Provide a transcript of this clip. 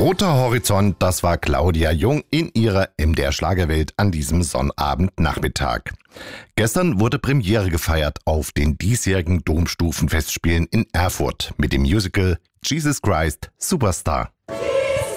Roter Horizont, das war Claudia Jung in ihrer MDR Schlagerwelt an diesem Sonnabendnachmittag. Gestern wurde Premiere gefeiert auf den diesjährigen Domstufenfestspielen in Erfurt mit dem Musical Jesus Christ Superstar.